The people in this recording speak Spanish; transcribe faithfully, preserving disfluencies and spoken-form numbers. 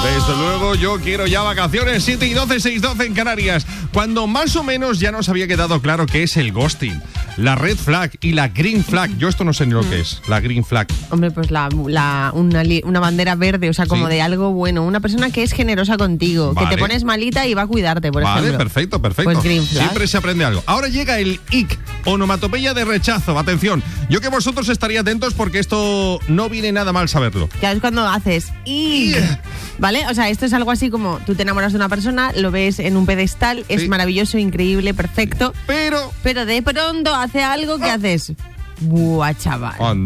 Desde luego, yo quiero ya vacaciones. siete y doce, seis y doce en Canarias. Cuando más o menos ya nos había quedado claro qué es el ghosting, la red flag y la green flag. Yo esto no sé ni lo que es, la green flag. Hombre, pues la, la, una, una bandera verde, o sea, como Sí. de algo bueno. Una persona que es generosa contigo, Vale. que te pones malita y va a cuidarte, por Vale, ejemplo. perfecto, perfecto. Pues green flag. Siempre se aprende algo. Ahora llega el ic, onomatopeya de rechazo. Atención, yo que vosotros estaría atentos porque esto no viene nada mal saberlo. Ya es cuando haces y ¿vale? O sea, esto es algo así como tú te enamoras de una persona, lo ves en un pedestal, es Sí. maravilloso, increíble, perfecto, Pero... pero de pronto hace algo que haces. Buah, chaval.